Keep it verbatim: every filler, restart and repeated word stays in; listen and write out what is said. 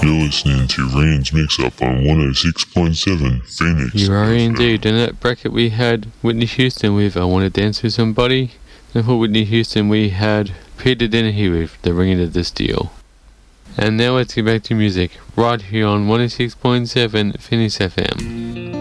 You're listening to Rain's Mix Up on one oh six point seven Phoenix. You are indeed. In that bracket we had Whitney Houston with I Want to Dance With Somebody. And for Whitney Houston we had Peter Dennehy with The Ringing of the Steel. And now let's get back to music, right here on one oh six point seven Phoenix F M.